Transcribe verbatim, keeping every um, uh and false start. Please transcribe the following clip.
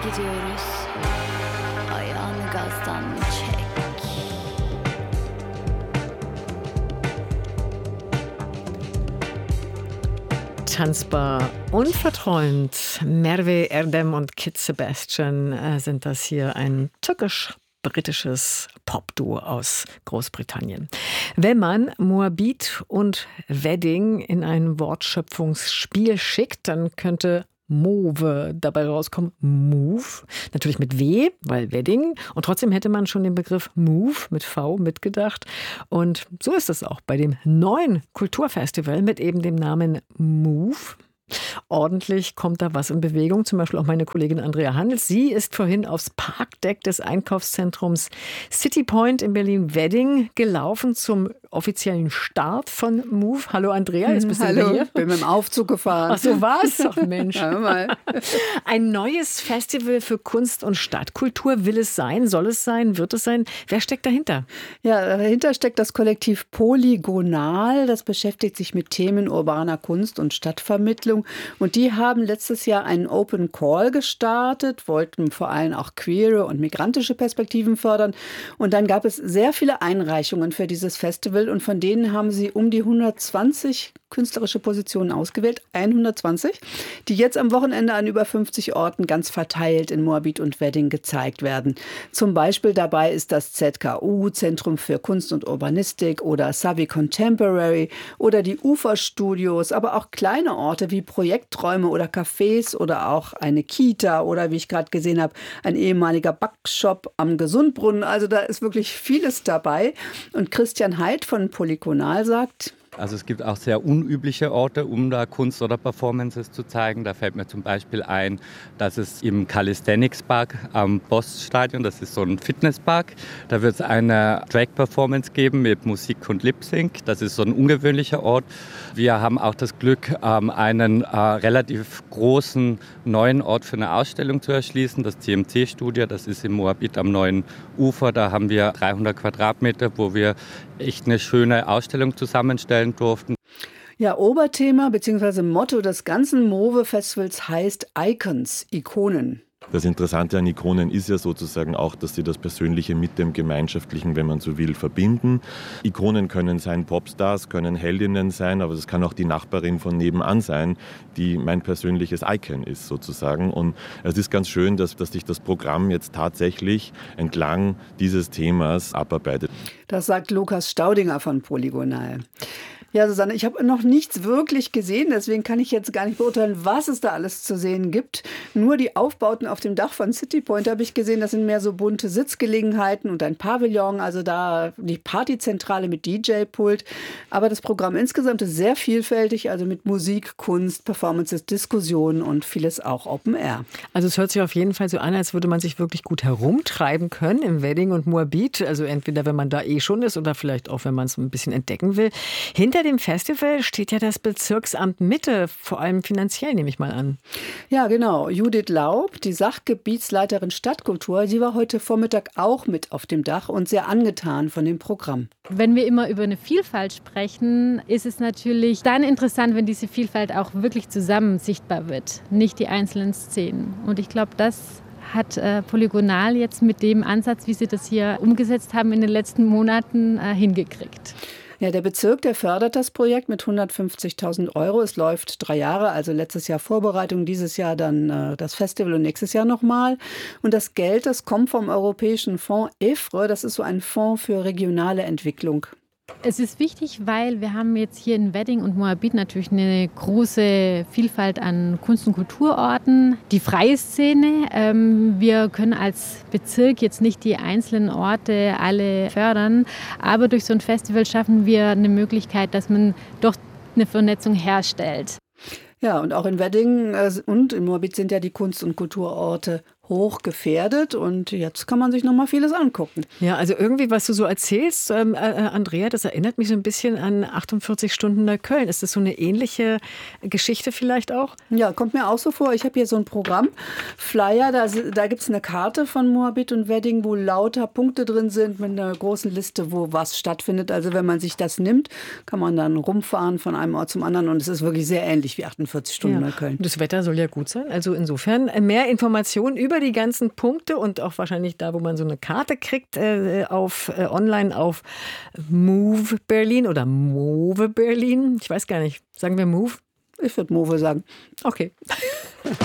gidiyoruz. Ayağını gazdan çek. Tanzbar und verträumt. Merve Erdem und Kid Sebastian äh, sind das hier, ein türkisch-britisches Popduo aus Großbritannien. Wenn man Moabit und Wedding in ein Wortschöpfungsspiel schickt, dann könnte Move dabei rauskommen. Move, natürlich mit W, weil Wedding. Und trotzdem hätte man schon den Begriff Move mit V mitgedacht. Und so ist es auch bei dem neuen Kulturfestival mit eben dem Namen Move. Ordentlich kommt da was in Bewegung, zum Beispiel auch meine Kollegin Andrea Handels. Sie ist vorhin aufs Parkdeck des Einkaufszentrums City Point in Berlin-Wedding gelaufen zum offiziellen Start von Move. Hallo Andrea, jetzt bist du Hallo, hier. bin mit dem Aufzug gefahren. Ach so war's. Ach Mensch. Ja, mal. Ein neues Festival für Kunst und Stadtkultur. Will es sein? Soll es sein? Wird es sein? Wer steckt dahinter? Ja, dahinter steckt das Kollektiv Polygonal. Das beschäftigt sich mit Themen urbaner Kunst und Stadtvermittlung. Und die haben letztes Jahr einen Open Call gestartet, wollten vor allem auch queere und migrantische Perspektiven fördern. Und dann gab es sehr viele Einreichungen für dieses Festival und von denen haben sie um die hundertzwanzig künstlerische Positionen ausgewählt, hundertzwanzig, die jetzt am Wochenende an über fünfzig Orten ganz verteilt in Moabit und Wedding gezeigt werden. Zum Beispiel dabei ist das Z K U, Zentrum für Kunst und Urbanistik, oder Savvy Contemporary oder die Uferstudios, aber auch kleine Orte wie Projekträume oder Cafés oder auch eine Kita oder, wie ich gerade gesehen habe, ein ehemaliger Backshop am Gesundbrunnen. Also da ist wirklich vieles dabei. Und Christian Heid von Polygonal sagt: Also es gibt auch sehr unübliche Orte, um da Kunst oder Performances zu zeigen. Da fällt mir zum Beispiel ein, dass es im Calisthenics Park am Poststadion, das ist so ein Fitnesspark, da wird es eine Drag-Performance geben mit Musik und Lip-Sync. Das ist so ein ungewöhnlicher Ort. Wir haben auch das Glück, einen äh, relativ großen neuen Ort für eine Ausstellung zu erschließen, das C M C-Studio. Das ist in Moabit am neuen Ufer. Da haben wir dreihundert Quadratmeter, wo wir echt eine schöne Ausstellung zusammenstellen durften. Ja, Oberthema bzw. Motto des ganzen Move-Festivals heißt Icons, Ikonen. Das Interessante an Ikonen ist ja sozusagen auch, dass sie das Persönliche mit dem Gemeinschaftlichen, wenn man so will, verbinden. Ikonen können sein Popstars, können Heldinnen sein, aber das kann auch die Nachbarin von nebenan sein, die mein persönliches Icon ist sozusagen. Und es ist ganz schön, dass, dass sich das Programm jetzt tatsächlich entlang dieses Themas abarbeitet. Das sagt Lukas Staudinger von Polygonal. Ja, Susanne, ich habe noch nichts wirklich gesehen, deswegen kann ich jetzt gar nicht beurteilen, was es da alles zu sehen gibt. Nur die Aufbauten auf dem Dach von City Point habe ich gesehen, das sind mehr so bunte Sitzgelegenheiten und ein Pavillon, also da die Partyzentrale mit D J-Pult. Aber das Programm insgesamt ist sehr vielfältig, also mit Musik, Kunst, Performances, Diskussionen und vieles auch Open Air. Also es hört sich auf jeden Fall so an, als würde man sich wirklich gut herumtreiben können im Wedding und Moabit. Also entweder, wenn man da eh schon ist oder vielleicht auch, wenn man es ein bisschen entdecken will. Hinter dem Festival steht ja das Bezirksamt Mitte, vor allem finanziell, nehme ich mal an. Ja, genau. Judith Laub, die Sachgebietsleiterin Stadtkultur, sie war heute Vormittag auch mit auf dem Dach und sehr angetan von dem Programm. Wenn wir immer über eine Vielfalt sprechen, ist es natürlich dann interessant, wenn diese Vielfalt auch wirklich zusammen sichtbar wird, nicht die einzelnen Szenen. Und ich glaube, das hat äh, Polygonal jetzt mit dem Ansatz, wie sie das hier umgesetzt haben, in den letzten Monaten äh, hingekriegt. Ja, der Bezirk, der fördert das Projekt mit hundertfünfzigtausend Euro. Es läuft drei Jahre, also letztes Jahr Vorbereitung, dieses Jahr dann äh, das Festival und nächstes Jahr nochmal. Und das Geld, das kommt vom Europäischen Fonds E F R E, das ist so ein Fonds für regionale Entwicklung. Es ist wichtig, weil wir haben jetzt hier in Wedding und Moabit natürlich eine große Vielfalt an Kunst- und Kulturorten. Die freie Szene, ähm, wir können als Bezirk jetzt nicht die einzelnen Orte alle fördern, aber durch so ein Festival schaffen wir eine Möglichkeit, dass man doch eine Vernetzung herstellt. Ja, und auch in Wedding und in Moabit sind ja die Kunst- und Kulturorte hoch gefährdet und jetzt kann man sich noch mal vieles angucken. Ja, also irgendwie, was du so erzählst, ähm, äh, Andrea, das erinnert mich so ein bisschen an achtundvierzig Stunden Neukölln. Ist das so eine ähnliche Geschichte vielleicht auch? Ja, kommt mir auch so vor. Ich habe hier so ein Programm, Flyer, da, da gibt es eine Karte von Moabit und Wedding, wo lauter Punkte drin sind mit einer großen Liste, wo was stattfindet. Also wenn man sich das nimmt, kann man dann rumfahren von einem Ort zum anderen und es ist wirklich sehr ähnlich wie achtundvierzig Stunden ja. Neukölln. Das Wetter soll ja gut sein, also insofern mehr Informationen über die ganzen Punkte und auch wahrscheinlich da, wo man so eine Karte kriegt, äh, auf äh, online auf Move Berlin oder Move Berlin. Ich weiß gar nicht. Sagen wir Move? Ich würde Move sagen. Okay.